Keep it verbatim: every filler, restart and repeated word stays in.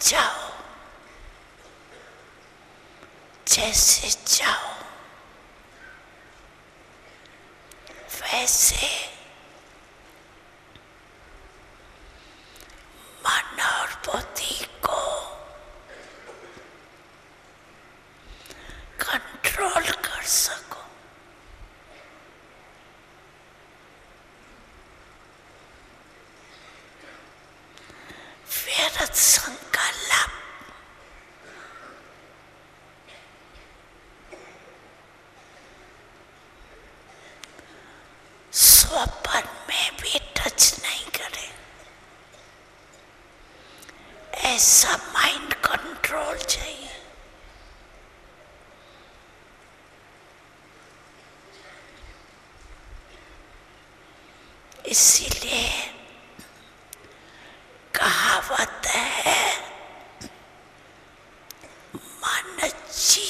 जाओ, जैसे जाओ वैसे मन और बुद्धि को कंट्रोल कर सको। व्यर्थ संकल्प स्वप्न में भी टच नहीं करे, ऐसा माइंड कंट्रोल चाहिए। इसीलिए कहावत है, मन